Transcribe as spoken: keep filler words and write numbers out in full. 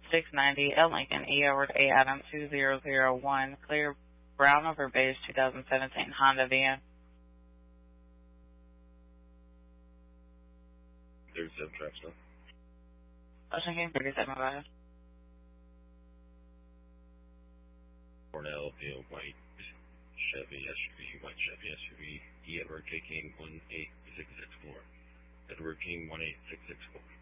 six ninety L Lincoln, E Edward A. Adam two zero zero one, clear brown over beige two thousand seventeen Honda Van. thirty-seven track stuff. Ocean King thirty-seven five. Cornell, you know, white Chevy S U V, white Chevy S U V, E Edward K King one eight six six four. Edward King one eight six six four.